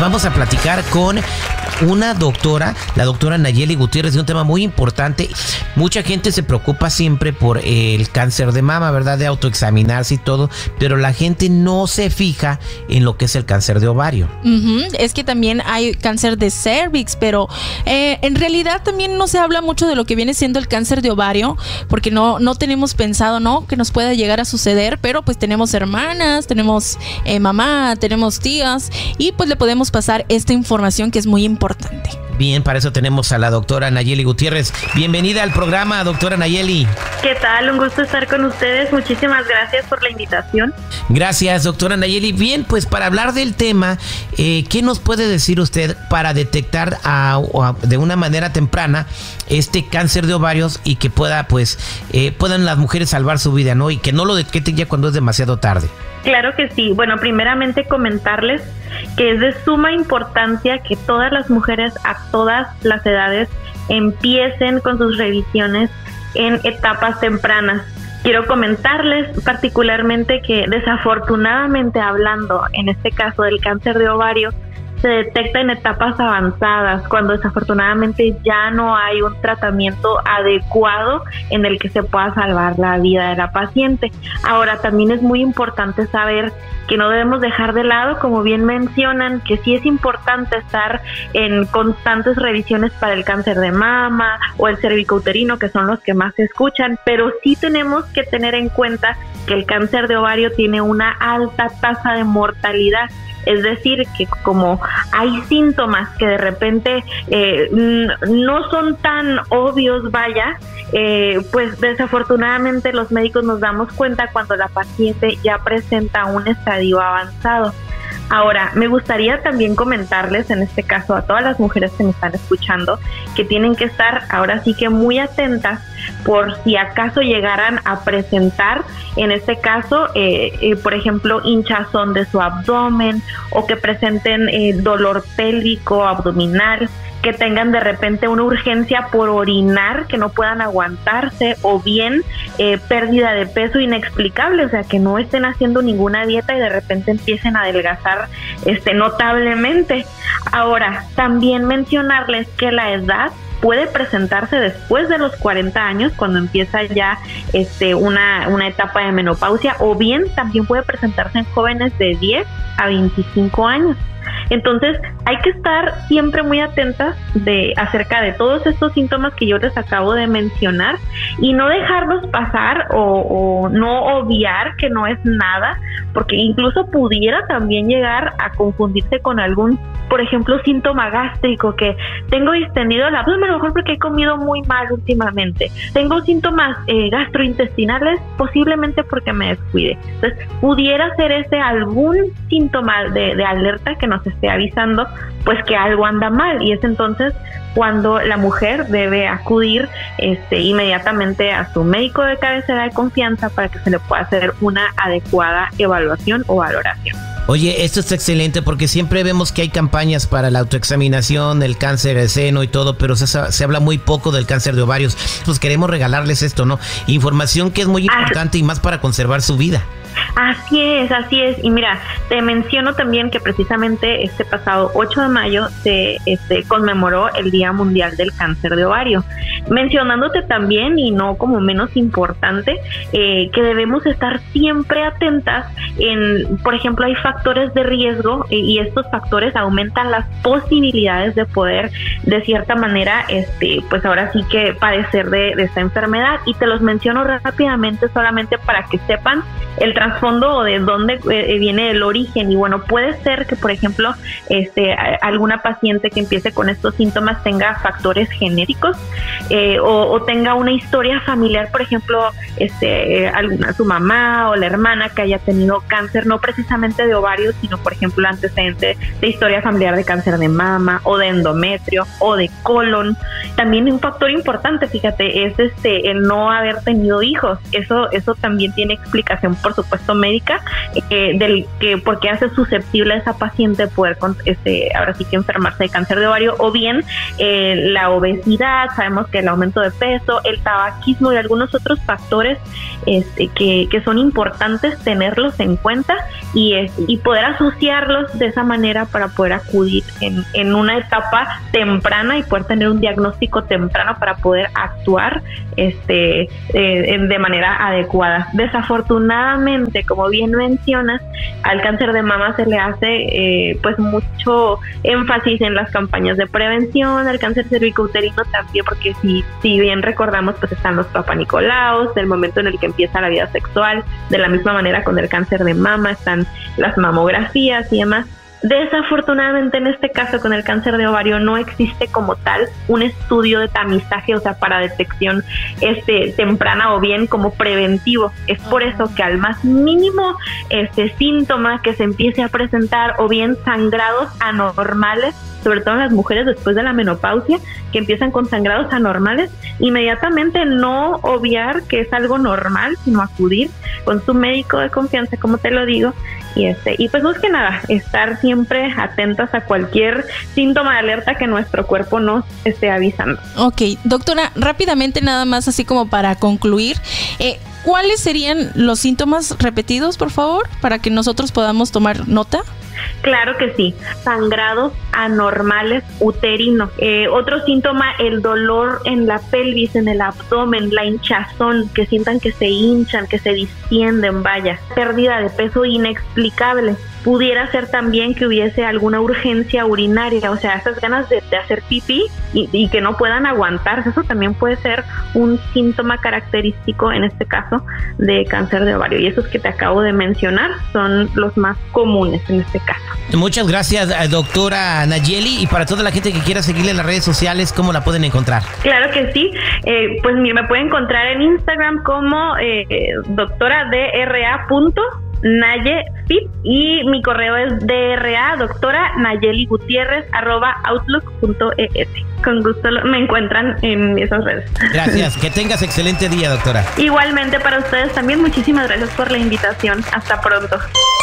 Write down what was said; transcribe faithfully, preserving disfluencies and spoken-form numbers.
vamos a platicar con una doctora, la doctora Nayeli Gutiérrez, de un tema muy importante. Mucha gente se preocupa siempre por el cáncer de mama, ¿verdad? De autoexaminarse y todo, pero la gente no se fija en lo que es el cáncer de ovario. Uh-huh. Es que también hay cáncer de cervix, pero eh, en realidad también no se habla mucho de lo que viene siendo el cáncer de ovario, porque no, no tenemos pensado, ¿no?, que nos pueda llegar a suceder, pero pues tenemos hermanas, tenemos eh, mamá, tenemos tías, y pues le podemos pasar esta información que es muy importante. Bien, para eso tenemos a la doctora Nayeli Gutiérrez. Bienvenida al programa, doctora Nayeli. ¿Qué tal? Un gusto estar con ustedes. Muchísimas gracias por la invitación. Gracias, doctora Nayeli. Bien, pues para hablar del tema, eh, ¿qué nos puede decir usted para detectar a, a, de una manera temprana este cáncer de ovarios y que pueda, pues, eh, puedan las mujeres salvar su vida, ¿no? Y que no lo detecten ya cuando es demasiado tarde. Claro que sí. Bueno, primeramente comentarles que es de suma importancia que todas las mujeres a todas las edades empiecen con sus revisiones en etapas tempranas. Quiero comentarles particularmente que desafortunadamente hablando, en este caso del cáncer de ovario, se detecta en etapas avanzadas, cuando desafortunadamente ya no hay un tratamiento adecuado en el que se pueda salvar la vida de la paciente. Ahora, también es muy importante saber que no debemos dejar de lado, como bien mencionan, que sí es importante estar en constantes revisiones para el cáncer de mama o el cervicouterino, que son los que más se escuchan, pero sí tenemos que tener en cuenta que el cáncer de ovario tiene una alta tasa de mortalidad. Es decir, que como hay síntomas que de repente eh, no son tan obvios, vaya, eh, pues desafortunadamente los médicos nos damos cuenta cuando la paciente ya presenta un estadio avanzado. Ahora, me gustaría también comentarles, en este caso a todas las mujeres que me están escuchando, que tienen que estar ahora sí que muy atentas por si acaso llegaran a presentar, en este caso, eh, eh, por ejemplo, hinchazón de su abdomen o que presenten eh, dolor pélvico, abdominal, que tengan de repente una urgencia por orinar, que no puedan aguantarse, o bien eh, pérdida de peso inexplicable, o sea, que no estén haciendo ninguna dieta y de repente empiecen a adelgazar este, notablemente. Ahora, también mencionarles que la edad puede presentarse después de los cuarenta años, cuando empieza ya este, una, una etapa de menopausia, o bien también puede presentarse en jóvenes de diez a veinticinco años. Entonces hay que estar siempre muy atentas de acerca de todos estos síntomas que yo les acabo de mencionar y no dejarlos pasar o, o no obviar que no es nada, porque incluso pudiera también llegar a confundirse con algún, por ejemplo, síntoma gástrico, que tengo distendido el abdomen, a lo mejor porque he comido muy mal últimamente. Tengo síntomas eh, gastrointestinales, posiblemente porque me descuide. Entonces pudiera ser ese algún síntoma de, de alerta que nos esté avisando pues que algo anda mal, y es entonces cuando la mujer debe acudir este, inmediatamente a su médico de cabecera de confianza para que se le pueda hacer una adecuada evaluación o valoración. Oye, esto está excelente porque siempre vemos que hay campañas para la autoexaminación, el cáncer de seno y todo, pero se, se habla muy poco del cáncer de ovarios. Pues queremos regalarles esto, ¿no? Información que es muy importante y más para conservar su vida. Así es, así es. Y mira, te menciono también que precisamente este pasado ocho de mayo se este, conmemoró el Día Mundial del Cáncer de Ovario. Mencionándote también, y no como menos importante, eh, que debemos estar siempre atentas en, por ejemplo, hay factores de riesgo eh, y estos factores aumentan las posibilidades de poder, de cierta manera, este, pues ahora sí que padecer de, de esta enfermedad. Y te los menciono rápidamente solamente para que sepan el trasfondo o de dónde eh, viene el origen. Y bueno, puede ser que, por ejemplo, este, alguna paciente que empiece con estos síntomas tenga factores genéticos eh, o, o tenga una historia familiar, por ejemplo, este, alguna, su mamá o la hermana que haya tenido cáncer, no precisamente de ovarios, sino por ejemplo antecedente de historia familiar de cáncer de mama o de endometrio o de colon. También un factor importante, fíjate, es este el no haber tenido hijos. Eso, eso también tiene explicación, por supuesto, médica eh, del que porque hace susceptible a esa paciente poder este, ahora sí que enfermarse de cáncer de ovario, o bien eh, la obesidad, sabemos que el aumento de peso, el tabaquismo y algunos otros factores este, que, que son importantes tenerlos en cuenta y, es, y poder asociarlos de esa manera para poder acudir en, en una etapa temprana y poder tener un diagnóstico temprano para poder actuar este, eh, de manera adecuada. Desafortunadamente, como bien mencionas, al cáncer de mama se le hace eh, pues mucho énfasis en las campañas de prevención, al cáncer cervicouterino también, porque si, si bien recordamos, pues están los papanicolaos, del momento en el que empieza la vida sexual, de la misma manera con el cáncer de mama están las mamografías y demás. Desafortunadamente en este caso con el cáncer de ovario no existe como tal un estudio de tamizaje, o sea, para detección este, temprana o bien como preventivo. Es por eso que al más mínimo este síntoma que se empiece a presentar o bien sangrados anormales, sobre todo en las mujeres después de la menopausia, que empiezan con sangrados anormales, inmediatamente no obviar que es algo normal, sino acudir con su médico de confianza, como te lo digo, y este y pues más que nada, estar siempre atentas a cualquier síntoma de alerta que nuestro cuerpo nos esté avisando. Ok, doctora, rápidamente nada más así como para concluir, eh, ¿cuáles serían los síntomas repetidos, por favor, para que nosotros podamos tomar nota? Claro que sí, sangrados anormales uterinos. Eh, otro síntoma, el dolor en la pelvis, en el abdomen, la hinchazón, que sientan que se hinchan, que se distienden, vaya. Pérdida de peso inexplicable. Pudiera ser también que hubiese alguna urgencia urinaria, o sea, esas ganas de, de hacer pipí y, y que no puedan aguantarse. Eso también puede ser un síntoma característico, en este caso, de cáncer de ovario. Y esos que te acabo de mencionar son los más comunes en este caso. Muchas gracias, doctora Nayeli. Y para toda la gente que quiera seguirle en las redes sociales, ¿cómo la pueden encontrar? Claro que sí. Eh, pues mira, me pueden encontrar en Instagram como eh, doctora dra punto nayefit y mi correo es dra doctora nayeli gutierrez arroba outlook punto es. Con gusto lo, me encuentran en esas redes. Gracias, que tengas excelente día, doctora. Igualmente para ustedes también, muchísimas gracias por la invitación. Hasta pronto.